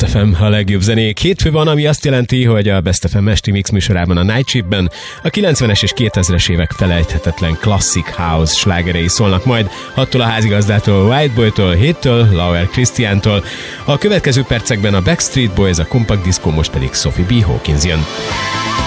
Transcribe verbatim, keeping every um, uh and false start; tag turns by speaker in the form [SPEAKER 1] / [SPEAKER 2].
[SPEAKER 1] ef em, a legjobb zenék. Hétfő van, ami azt jelenti, hogy a Best ef em esti mix műsorában a Night Shiftben a kilencvenes és kétezres évek felejthetetlen klasszik house slágerei szólnak majd, attól a házigazdától, White Boytól, Héttől, Lauer Christiantól. A következő percekben a Backstreet Boys, a Compact Disco, most pedig Sophie B. Hawkins jön.